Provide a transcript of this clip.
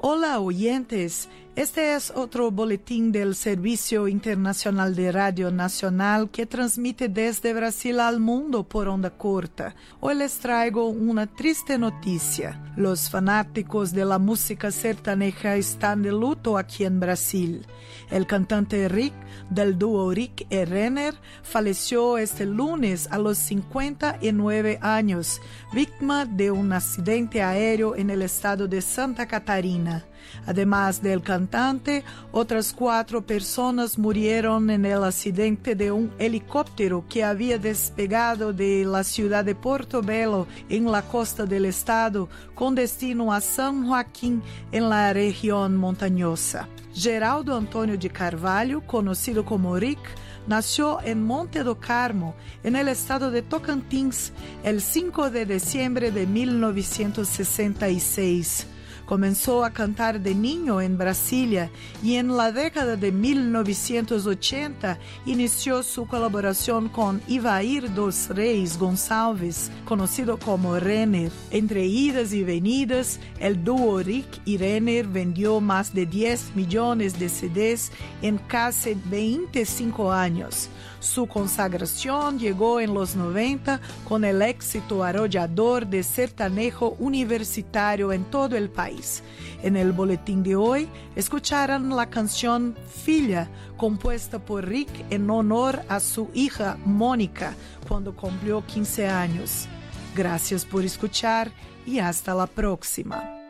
Hola oyentes, este es otro boletín del Servicio Internacional de Radio Nacional que transmite desde Brasil al mundo por onda corta. Hoy les traigo una triste noticia. Los fanáticos de la música sertaneja están de luto aquí en Brasil. El cantante Rick, del dúo Rick y Renner, falleció este lunes a los 59 años, víctima de un accidente aéreo en el estado de Santa Catarina. Además del cantante, otras 4 personas murieron en el accidente de un helicóptero que había despegado de la ciudad de Portobelo, en la costa del estado, con destino a San Joaquín, en la región montañosa. Geraldo Antônio de Carvalho, conocido como Rick, nació en Monte do Carmo, en el estado de Tocantins, el 5 de diciembre de 1966. Comenzó a cantar de niño en Brasilia y en la década de 1980 inició su colaboración con Ivair dos Reis Gonçalves, conocido como Renner. Entre idas y venidas, el dúo Rick y Renner vendió más de 10 millones de CDs en casi 25 años. Su consagración llegó en los 90 con el éxito arrollador de sertanejo universitario en todo el país. En el boletín de hoy escucharán la canción Filha, compuesta por Rick en honor a su hija Mónica, cuando cumplió 15 años. Gracias por escuchar y hasta la próxima.